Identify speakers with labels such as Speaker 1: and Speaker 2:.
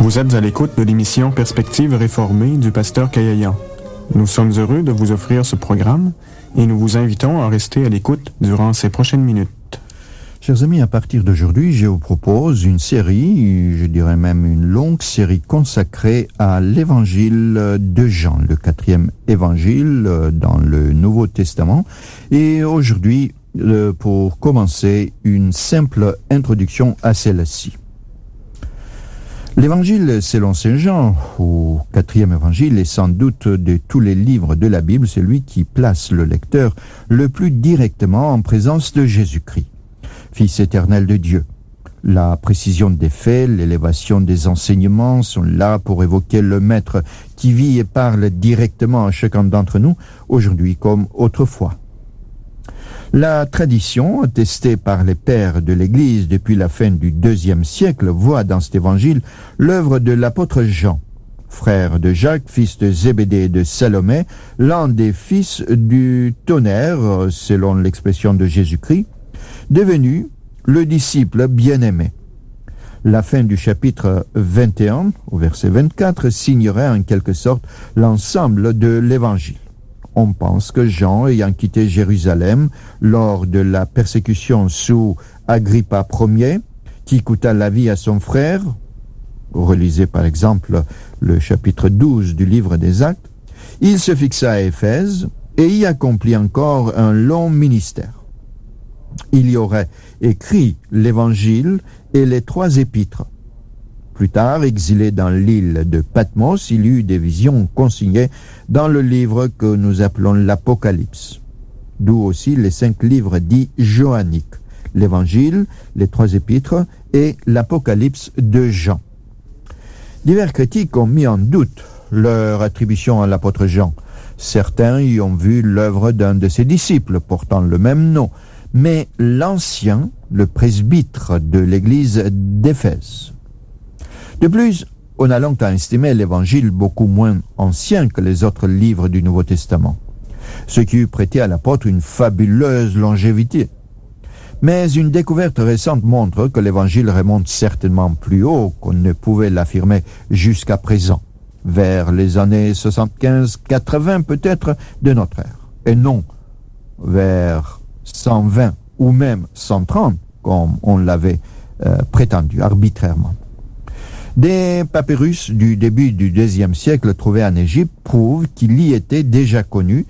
Speaker 1: Vous êtes à l'écoute de l'émission Perspective réformée du pasteur Kayayan. Nous sommes heureux de vous offrir ce programme et nous vous invitons à rester à l'écoute durant ces prochaines minutes.
Speaker 2: Chers amis, à partir d'aujourd'hui, je vous propose une série, je dirais même une longue série consacrée à l'évangile de Jean, le 4e évangile dans le Nouveau Testament. Et aujourd'hui, pour commencer, une simple introduction à celle-ci. L'évangile selon Saint Jean, au 4e évangile, est sans doute de tous les livres de la Bible celui qui place le lecteur le plus directement en présence de Jésus-Christ, Fils éternel de Dieu. La précision des faits, l'élévation des enseignements sont là pour évoquer le Maître qui vit et parle directement à chacun d'entre nous, aujourd'hui comme autrefois. La tradition, attestée par les pères de l'Église depuis la fin du IIe siècle, voit dans cet évangile l'œuvre de l'apôtre Jean, frère de Jacques, fils de Zébédée et de Salomé, l'un des fils du tonnerre, selon l'expression de Jésus-Christ, devenu le disciple bien-aimé. La fin du chapitre 21, au verset 24, signerait en quelque sorte l'ensemble de l'évangile. On pense que Jean, ayant quitté Jérusalem lors de la persécution sous Agrippa Ier, qui coûta la vie à son frère, relisez par exemple le chapitre 12 du livre des Actes, il se fixa à Éphèse et y accomplit encore un long ministère. Il y aurait écrit l'Évangile et les 3 épîtres. Plus tard, exilé dans l'île de Patmos, il eut des visions consignées dans le livre que nous appelons l'Apocalypse. D'où aussi les 5 livres dits johanniques, l'Évangile, les 3 épîtres et l'Apocalypse de Jean. Divers critiques ont mis en doute leur attribution à l'apôtre Jean. Certains y ont vu l'œuvre d'un de ses disciples portant le même nom, mais l'ancien, le presbytre de l'église d'Éphèse. De plus, on a longtemps estimé l'Évangile beaucoup moins ancien que les autres livres du Nouveau Testament, ce qui eût prêté à l'apôtre une fabuleuse longévité. Mais une découverte récente montre que l'Évangile remonte certainement plus haut qu'on ne pouvait l'affirmer jusqu'à présent, vers les années 75-80 peut-être de notre ère, et non vers 120 ou même 130 comme on l'avait prétendu arbitrairement. Des papyrus du début du IIe siècle trouvés en Égypte prouvent qu'il y était déjà connu